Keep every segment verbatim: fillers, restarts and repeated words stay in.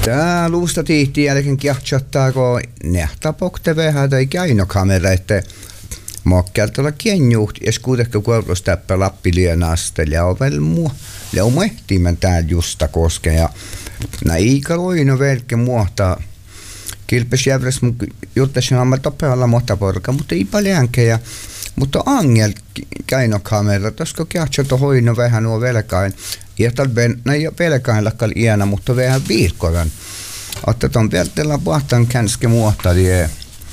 Tää luusta tihti jälkeen kiahtsattaako nehtapokte vähän tai käinokamera, että mokkeltolla kienjuht ja skuutekka kuorlostäppä lappilienasta ja on vielä muu. Ja on mehtimän täällä justa koske ja nää ikä loino verke muohtaa. Kilpes jävräs mun juttasin amma topealla mohta porka, mutta ei paljonke ja mutta angel käinokamera, tosko kiahtsato hoino vähän nuo velkain. Ja talven, no ei ole velkain lakkal iänä, mutta vähän viikkoran. Että ton peltellä pahtan känske muohtadie,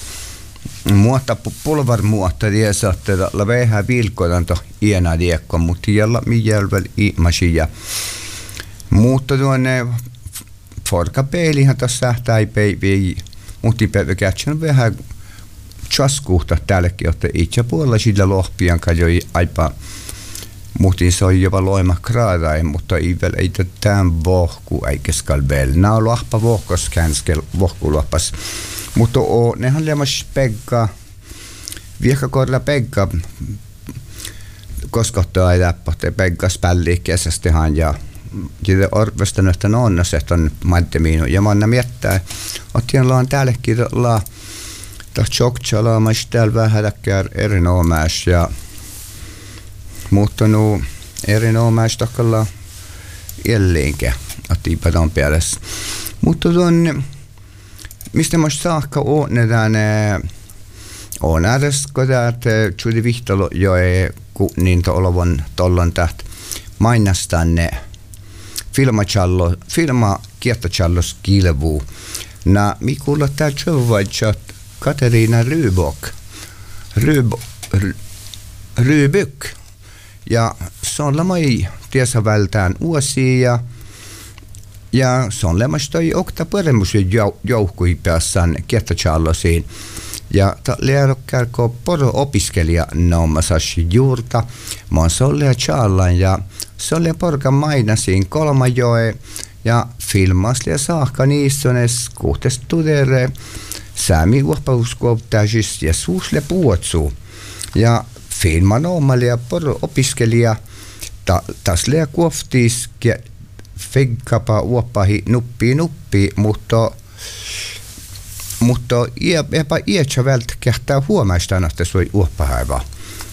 muohta pulvar muohtadie, saatte olla vähän viikkoran to iänä diekko, mutta jalla mijälväl iimasi ja mutta tuonne forkapeilihan tossa sähtää ei peivi, mutta ei kätsän vähän tjaskuhta täälläkin, että itse puolella sillä lohpian kajoi aipa. Muhtin se on jopa loima kraadain, mutta ei vielä ei tämän vohku eikä skal vielä. Nämä on lohpa vohkos känskel vohku lohpas. Mutta o, nehän lemas pekka, viekakorla pekka, koskottaa ei läppähtä pekka spälli kesästihan ja ja orvestan, että ne on että on maittemiinu. Ja mä annan miettää, että on täälläkin la ta tjoktjala, mä täällä vähän läkkää erinomaisesti ja mutta no erinomaista takalla jällenkä, että ipätään päässä. Mutta tuon, mistä mä saakka on nähdään, on edes, kun täältä tuli vihtalo jo niin olevan tollon täht mainastaan ne filmachallo, filma kiettachallos kilvuu. Na, mi kuulla tää tjövvaitsat Kateriina Rybok, Ryb, Rybyk. Ja se on lemai tiesä vältään uusia ja, ja se on lemmas toi okta paremmuisen joukkui päässään kiettachallosiin. Ja ta leerokkärko poro opiskelija nommasas juurta. Mä oon sollea challan ja sollea porkan mainasiin Kolmajoe ja filmaslia saakka niissones kuhtes tudere säämi uoppauskoptajis ja suusle puotsuu. Ja filman omalia poro opiskelija ta taslea kuoftis ja feggapa uoppahi nuppi nuppi, mutta mutta eipä iätsä vält kehtää huomaistaan, että se on uoppahaiva.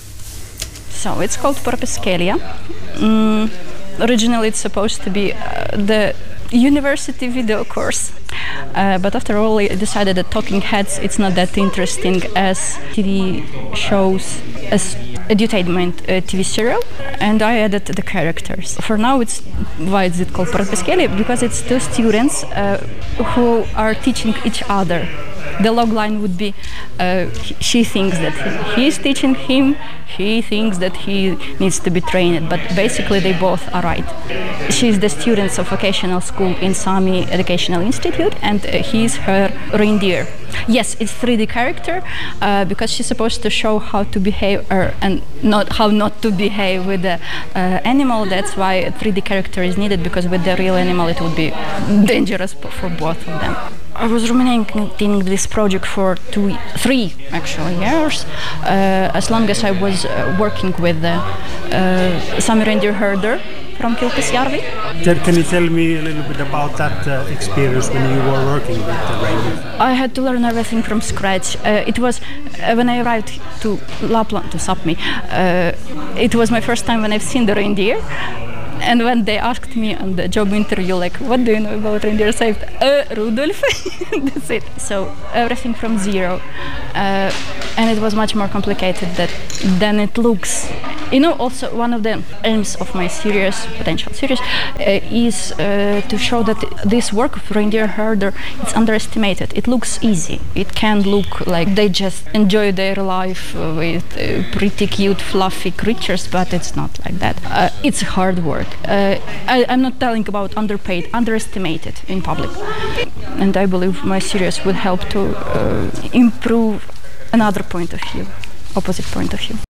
So it's called Porpeskelia. Mm, originally it's supposed to be uh, the university video course, uh, but after all I decided that Talking Heads it's not that interesting as T V shows, as edutainment uh, T V serial, and I added the characters. For now it's why is it called Porpeskelia? Because it's two students uh, who are teaching each other. The logline would be uh, she thinks that he is teaching him, he thinks that he needs to be trained, but basically they both are right. She's the student of vocational school in Sami Educational Institute, and uh, he's her reindeer. Yes, it's three D character uh, because she's supposed to show how to behave uh, and not how not to behave with the uh, animal. That's why a three D character is needed, because with the real animal it would be dangerous for both of them. I was ruminating this project for two, three actually years, uh, as long as I was uh, working with the uh, Sami reindeer herder from Kilpisjärvi. Can you tell me a little bit about that uh, experience when you were working with the reindeer? I had to learn everything from scratch. Uh, it was uh, when I arrived to Lapland, to Sapmi, uh, it was my first time when I've seen the reindeer. And when they asked me on the job interview, like, what do you know about reindeer? I said, uh, Rudolf. That's it. So everything from zero. Uh, and it was much more complicated that, than it looks. You know, also one of the aims of my series, potential series, uh, is uh, to show that this work of reindeer herder is underestimated. It looks easy. It can look like they just enjoy their life with uh, pretty cute, fluffy creatures, but it's not like that. Uh, it's hard work. Uh, I, I'm not telling about underpaid, underestimated in public. And I believe my series will help to uh, improve another point of view, opposite point of view.